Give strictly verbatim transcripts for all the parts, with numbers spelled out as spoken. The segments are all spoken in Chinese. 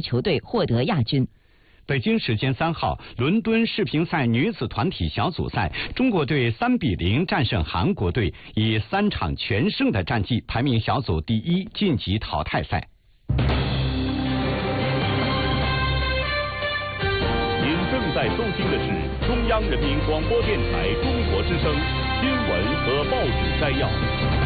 球队获得亚军。 北京时间三号，伦敦世乒赛女子团体小组赛，中国队三比零战胜韩国队，以三场全胜的战绩排名小组第一，晋级淘汰赛。 您正在收听的是中央人民广播电台中国之声新闻和报纸摘要。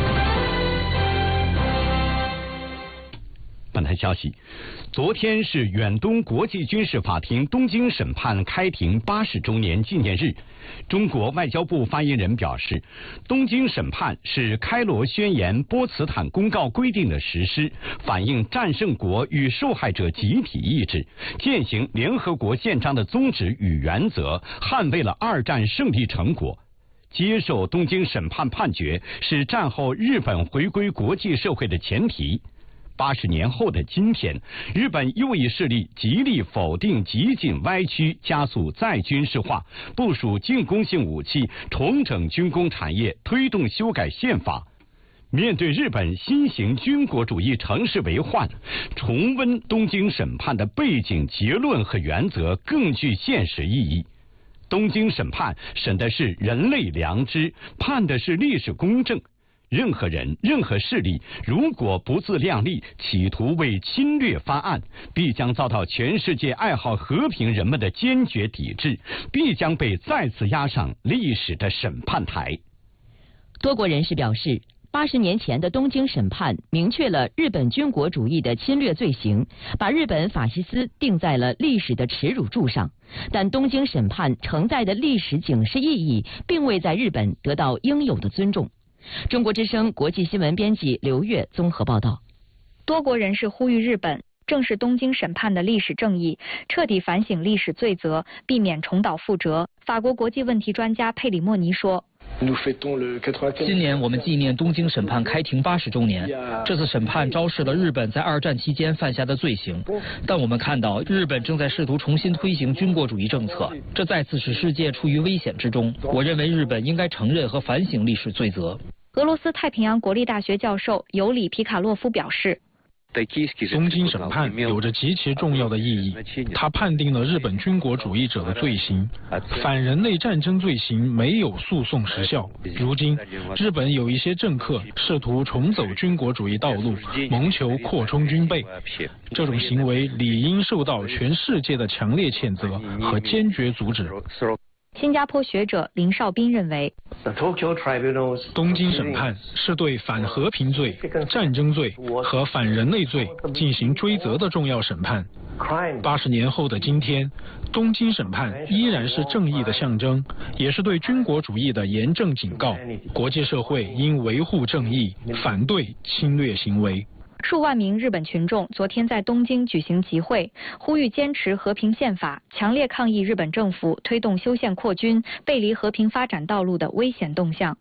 本台消息，昨天是远东国际军事法庭东京审判开庭八十周年纪念日。中国外交部发言人表示，东京审判是开罗宣言、波茨坦公告规定的实施，反映战胜国与受害者集体意志，践行联合国宪章的宗旨与原则，捍卫了二战胜利成果。接受东京审判判决是战后日本回归国际社会的前提。八十年后的今天，日本右翼势力极力否定激进歪曲，加速再军事化，部署进攻性武器，重整军工产业，推动修改宪法。面对日本新型军国主义城市为患，重温东京审判的背景、结论和原则更具现实意义。东京审判审的是人类良知，判的是历史公正。任何人、任何势力，如果不自量力，企图为侵略翻案，必将遭到全世界爱好和平人们的坚决抵制，必将被再次押上历史的审判台。 多国人士表示，八十年前的东京审判明确了日本军国主义的侵略罪行，把日本法西斯定在了历史的耻辱柱上。但东京审判承载的历史警示意义，并未在日本得到应有的尊重。中国之声国际新闻编辑刘月综合报道。 多国人士呼吁日本正视东京审判的历史正义，彻底反省历史罪责，避免重蹈覆辙。法国国际问题专家佩里莫尼说， 今年我们纪念东京审判开庭八十周年。这次审判昭示了日本在二战期间犯下的罪行，但我们看到日本正在试图重新推行军国主义政策，这再次使世界处于危险之中。我认为日本应该承认和反省历史罪责。 俄罗斯太平洋国立大学教授尤里皮卡洛夫表示， 东京审判有着极其重要的意义，它判定了日本军国主义者的罪行，反人类战争罪行没有诉讼时效。如今，日本有一些政客试图重走军国主义道路，谋求扩充军备，这种行为理应受到全世界的强烈谴责和坚决阻止。 新加坡学者林绍斌认为， 东京审判是对反和平罪、战争罪和反人类罪进行追责的重要审判。八十年后的今天，东京审判依然是正义的象征，也是对军国主义的严正警告。国际社会应维护正义，反对侵略行为。 数万名日本群众昨天在东京举行集会，呼吁坚持和平宪法，强烈抗议日本政府推动修宪扩军、背离和平发展道路的危险动向。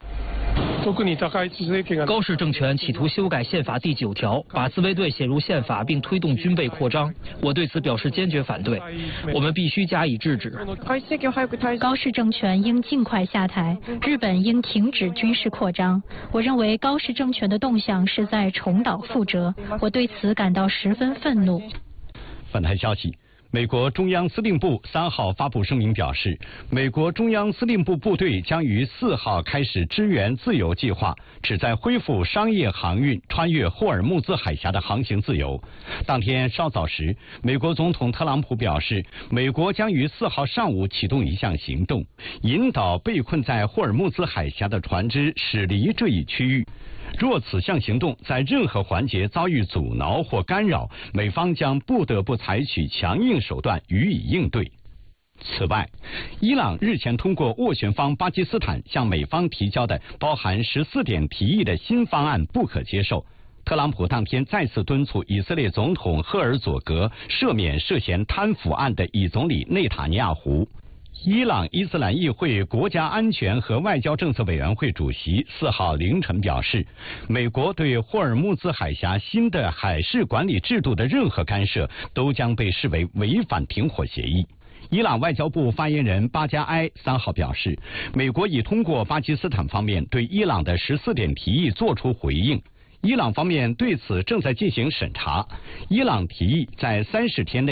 高市政权企图修改宪法第九条，把自卫队写入宪法并推动军备扩张，我对此表示坚决反对，我们必须加以制止。 高市政权应尽快下台，日本应停止军事扩张。我认为高市政权的动向是在重蹈覆辙，我对此感到十分愤怒。 本台消息，美国中央司令部三号发布声明表示，美国中央司令部部队将于四号开始支援自由计划，旨在恢复商业航运穿越霍尔木兹海峡的航行自由。当天稍早时，美国总统特朗普表示，美国将于四号上午启动一项行动，引导被困在霍尔木兹海峡的船只驶离这一区域。若此项行动在任何环节遭遇阻挠或干扰，美方将不得不采取强硬手段予以应对。此外，伊朗日前通过斡旋方巴基斯坦向美方提交的包含十四点提议的新方案不可接受。特朗普当天再次敦促以色列总统赫尔佐格赦免涉嫌贪腐案的以总理内塔尼亚胡。伊朗伊斯兰议会国家安全和外交政策委员会主席四号凌晨表示，美国对霍尔木兹海峡新的海事管理制度的任何干涉都将被视为违反停火协议。伊朗外交部发言人巴加埃三号表示，美国已通过巴基斯坦方面对伊朗的十四点提议作出回应，伊朗方面对此正在进行审查。伊朗提议在三十天内